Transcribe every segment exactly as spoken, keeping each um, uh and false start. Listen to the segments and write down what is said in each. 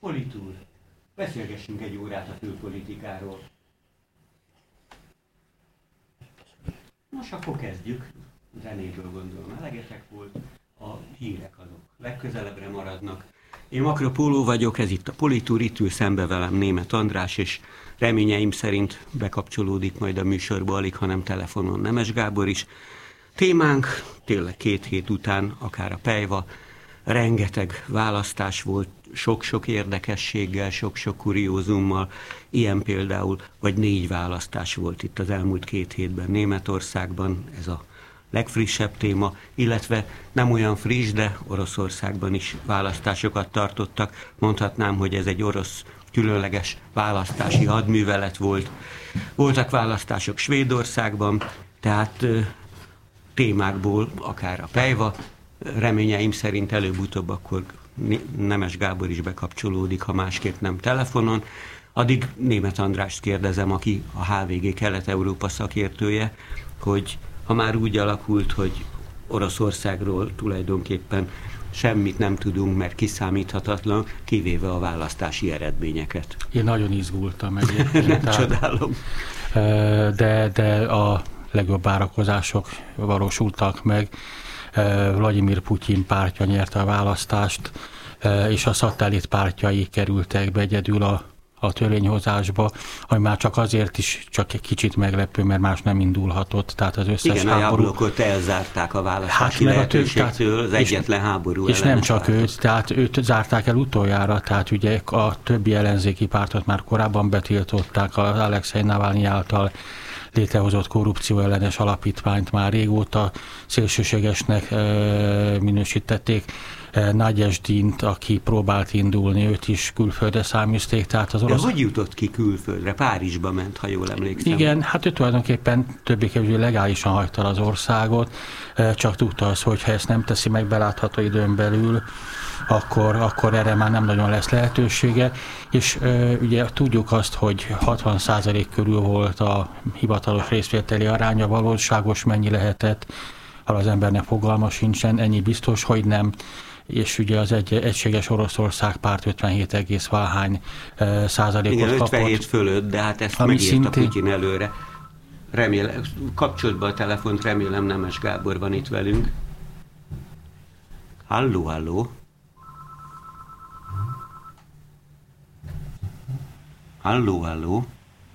Politúr, beszélgessünk egy órát a külpolitikáról. Nos, akkor kezdjük. Zenéből gondolom elegetek volt. A hírek azok legközelebbre maradnak. Én Makro Póló vagyok, ez itt a Politúr, itt ül szembe velem Németh András, és reményeim szerint bekapcsolódik majd a műsorba alig, hanem telefonon Nemes Gábor is. Témánk tényleg két hét után, akár a pejva, rengeteg választás volt, sok-sok érdekességgel, sok-sok kuriózummal, ilyen például, vagy négy választás volt itt az elmúlt két hétben Németországban, ez a legfrissebb téma, illetve nem olyan friss, de Oroszországban is választásokat tartottak. Mondhatnám, hogy ez egy orosz különleges választási hadművelet volt. Voltak választások Svédországban, tehát témákból akár a pejva, reményeim szerint előbb-utóbb akkor Nemes Gábor is bekapcsolódik, ha másképp nem telefonon. Addig Németh Andrást kérdezem, aki a há vé gé Kelet-Európa szakértője, hogy ha már úgy alakult, hogy Oroszországról tulajdonképpen semmit nem tudunk, mert kiszámíthatatlan, kivéve a választási eredményeket. Én nagyon izgultam egyébként. Nem csodálom. De, de a legjobb várakozások valósultak meg. Vladimir Putyin pártja nyerte a választást, és a szatellit pártjai kerültek be egyedül a, a törvényhozásba, ami már csak azért is csak egy kicsit meglepő, mert más nem indulhatott. Tehát az összes Igen, háború... a jáblokot elzárták a választási hát, lehetőségtől, az egyetlen háború és nem csak változ. őt, tehát őt zárták el utoljára, tehát ugye a többi ellenzéki pártot már korábban betiltották, az Alexei Navalnyi által létrehozott korrupció ellenes alapítványt már régóta szélsőségesnek e, minősítették. E, Nagyesdint, aki próbált indulni, őt is külföldre száműzték. Tehát az orosz... De hogy jutott ki külföldre? Párizsba ment, ha jól emlékszem. Igen, hát ő tulajdonképpen többé-kevésbé legálisan hagyta az országot, e, csak tudta az, hogy ha ezt nem teszi meg belátható időn belül, akkor, akkor erre már nem nagyon lesz lehetősége, és ö, ugye tudjuk azt, hogy hatvan százalék körül volt a hivatalos részvételi aránya, valóságos mennyi lehetett, ha az embernek fogalma sincsen, ennyi biztos, hogy nem, és ugye az egy, egységes Oroszország párt ötvenhét egész valahány százalékot igen, kapott. ötvenhét fölött, de hát ezt megírta szintén... Putyin előre. Remélem, kapcsolt be a telefont, remélem Nemes Gábor van itt velünk. Halló, halló. Halló, halló.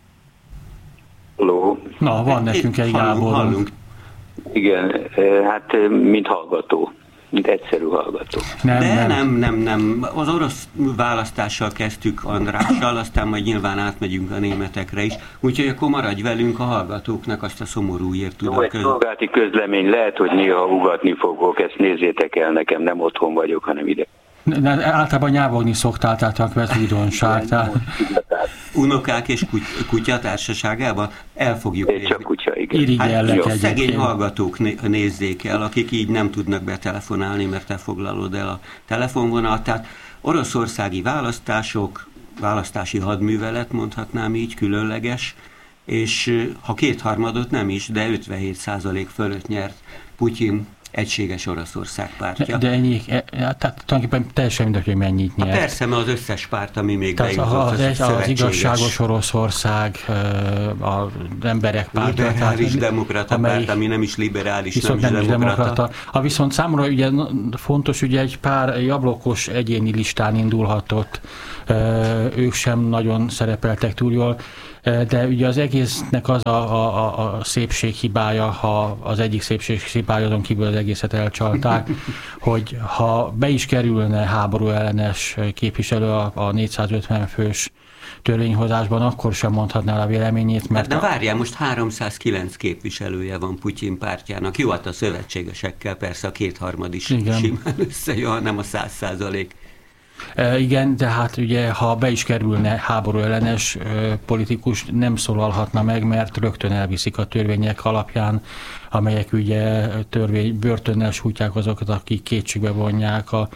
Halló. Na, van nekünk egy Gábor. Hallunk. Igen, hát mint hallgató, mint egyszerű hallgató. Nem, De nem. nem, nem, nem. Az orosz választással kezdtük Andrással, aztán majd nyilván átmegyünk a németekre is. Úgyhogy akkor maradj velünk, a hallgatóknak azt a szomorú írt tudok. Jó, egy köz... szolgálati közlemény, lehet, hogy néha ugatni fogok, ezt nézzétek el, nekem nem otthon vagyok, hanem ide. De általában nyávogni szoktál, tehát a újdonság. Tehát... Unokák és kuty- kutya társaságában el fogjuk nézni. Csak kutya, igen. Hát, szegény hallgatók né- nézzék el, akik így nem tudnak betelefonálni, mert te foglalod el a telefonvonalat. Tehát oroszországi választások, választási hadművelet, mondhatnám így, különleges, és ha kétharmadot nem is, de ötvenhét százalék fölött nyert Putyin egységes Oroszország pártja. De, de ennyi, tehát tulajdonképpen teljesen mindegy, hogy mennyit nyert. Hát persze, mert az összes párt, ami még tehát bejutott, az, az, az, az igazságos Oroszország, az emberek pártja. Liberális tehát, demokrata amely, párt, ami nem is liberális, viszont nem, nem is demokrata. demokrata. Ha viszont számomra ugye fontos, ugye egy pár jablokos egyéni listán indulhatott, ők sem nagyon szerepeltek túl jól, de ugye az egésznek az a, a, a szépség hibája, ha az egyik szépség hibája, azon kívül az egészet elcsalták, hogy ha be is kerülne háború ellenes képviselő a, a négyszázötven fős törvényhozásban, akkor sem mondhatná el a véleményét. Mert hát de várjál, most háromszázkilenc képviselője van Putyin pártjának. Jó, hát a szövetségesekkel persze a kétharmad is igen. Simán összejön, nem a száz százalék. E, igen, de hát ugye, ha be is kerülne háború ellenes e, politikus, nem szólalhatna meg, mert rögtön elviszik a törvények alapján, amelyek ugye törvény, börtönnel sújtják azokat, akik kétségbe vonják a,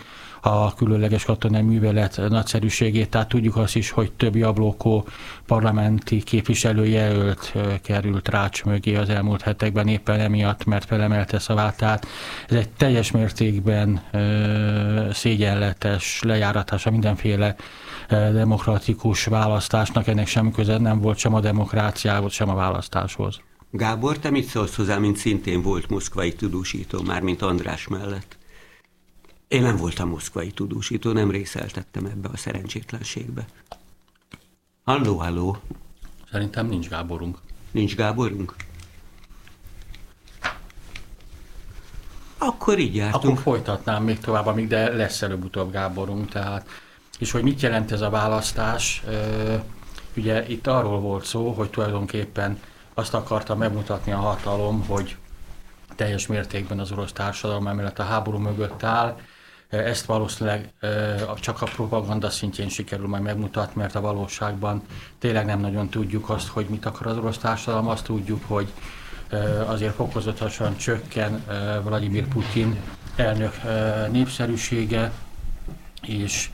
a különleges katonai művelet nagyszerűségét, tehát tudjuk azt is, hogy több jablókó parlamenti képviselőjelölt került Rács mögé az elmúlt hetekben éppen emiatt, mert felemelte szavát. Tehát ez egy teljes mértékben szégyenletes lejáratása mindenféle demokratikus választásnak, ennek semmi köze nem volt sem a demokráciához, sem a választáshoz. Gábor, te mit szólsz hozzá, mint szintén volt moszkvai tudósító, mármint András mellett? Én nem voltam moszkvai tudósító, nem részeltettem ebbe a szerencsétlenségbe. Halló, halló. Szerintem nincs Gáborunk. Nincs Gáborunk? Akkor így jártunk. Akkor folytatnám még tovább, amíg, de lesz előbb-utóbb Gáborunk. Tehát, és hogy mit jelent ez a választás? Ugye itt arról volt szó, hogy tulajdonképpen azt akarta megmutatni a hatalom, hogy teljes mértékben az orosz társadalom emellett a háború mögött áll. Ezt valószínűleg csak a propaganda szintjén sikerül majd megmutatni, mert a valóságban tényleg nem nagyon tudjuk azt, hogy mit akar az orosz társadalom. Azt tudjuk, hogy azért fokozatosan csökken Vladimir Putyin elnök népszerűsége, és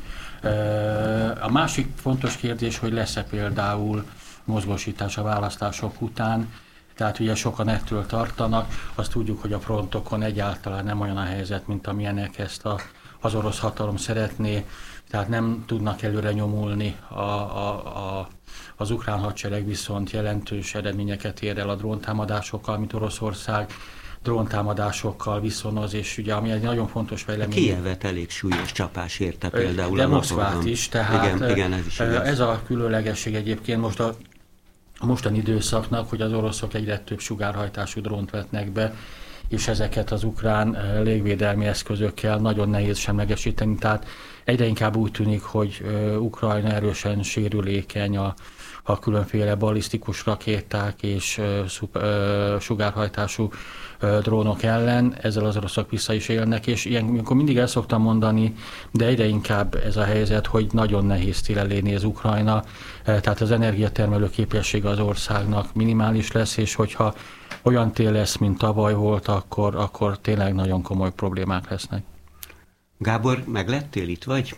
a másik fontos kérdés, hogy lesz-e például mozgósítás a választások után, tehát ugye sokan ettől tartanak, azt tudjuk, hogy a frontokon egyáltalán nem olyan a helyzet, mint amilyenek ezt a, az orosz hatalom szeretné, tehát nem tudnak előre nyomulni a, a, a, az ukrán hadsereg, viszont jelentős eredményeket ér el a dróntámadásokkal, amit Oroszország dróntámadásokkal viszonoz, és ugye ami egy nagyon fontos fejlemény. Kijevet elég súlyos csapás érte például. De Moszkvát is, tehát igen, igen, ez, is ez a különlegesség egyébként most a a mostani időszaknak, hogy az oroszok egyre több sugárhajtású drónt vetnek be, és ezeket az ukrán légvédelmi eszközökkel nagyon nehéz semlegesíteni. Tehát egyre inkább úgy tűnik, hogy Ukrajna erősen sérülékeny a, a különféle ballisztikus rakéták és szup, sugárhajtású drónok ellen, ezzel az oroszok vissza is élnek, és ilyenkor mindig el szoktam mondani, de egyre inkább ez a helyzet, hogy nagyon nehéz télen néz Ukrajna, tehát az energiatermelő képessége az országnak minimális lesz, és hogyha olyan tél lesz, mint tavaly volt, akkor, akkor tényleg nagyon komoly problémák lesznek. Gábor, meglettél itt vagy?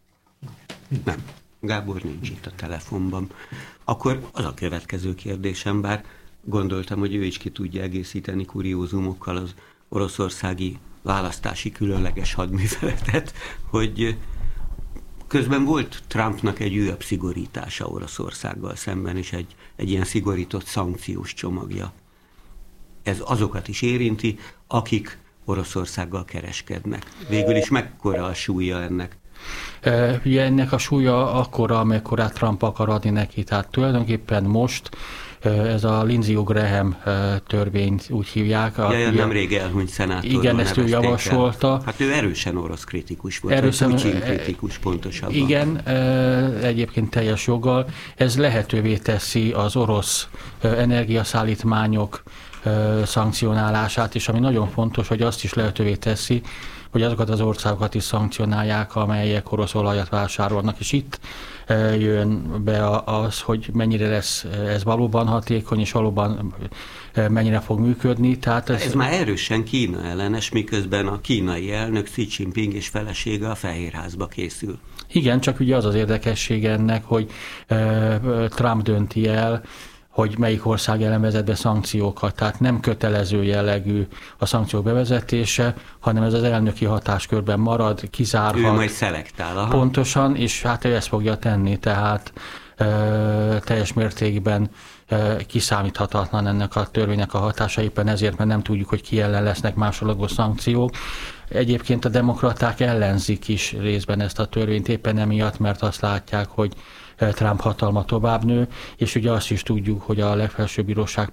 Nem. Gábor nincs itt a telefonban. Akkor az a következő kérdésem, bár gondoltam, hogy ő is ki tudja egészíteni kuriózumokkal az oroszországi választási különleges hadműveletet, hogy közben volt Trumpnak egy újabb szigorítása Oroszországgal szemben, és egy, egy ilyen szigorított szankciós csomagja. Ez azokat is érinti, akik Oroszországgal kereskednek. Végül is mekkora a súlya ennek? Ugye ennek a súlya akkora, amekkorát Trump akar adni neki. Tehát tulajdonképpen most ez a Lindsey Graham törvényt úgy hívják. Ja, ja, nemrég elhunyt szenátorról. Igen, ezt ő javasolta. El. Hát ő erősen orosz kritikus volt, erősen, Putyin kritikus pontosabban. Igen, egyébként teljes joggal. Ez lehetővé teszi az orosz energiaszállítmányok szankcionálását, és ami nagyon fontos, hogy azt is lehetővé teszi, hogy azokat az országokat is szankcionálják, amelyek orosz olajat vásárolnak, és itt jön be az, hogy mennyire lesz ez valóban hatékony, és valóban mennyire fog működni. Tehát ez, ez már erősen Kína ellenes, miközben a kínai elnök Xi Jinping és felesége a Fehérházba készül. Igen, csak ugye az az érdekessége ennek, hogy Trump dönti el, hogy melyik ország ellen vezet be szankciókat. Tehát nem kötelező jellegű a szankciók bevezetése, hanem ez az elnöki hatáskörben marad, kizárhat. Ő majd szelektál. Aha. Pontosan, és hát ő ezt fogja tenni, tehát e, teljes mértékben e, kiszámíthatatlan ennek a törvénynek a hatása, éppen ezért, mert nem tudjuk, hogy ki ellen lesznek másodlagos szankciók. Egyébként a demokraták ellenzik is részben ezt a törvényt, éppen emiatt, mert azt látják, hogy Trump hatalma tovább nő, és ugye azt is tudjuk, hogy a legfelsőbb bíróság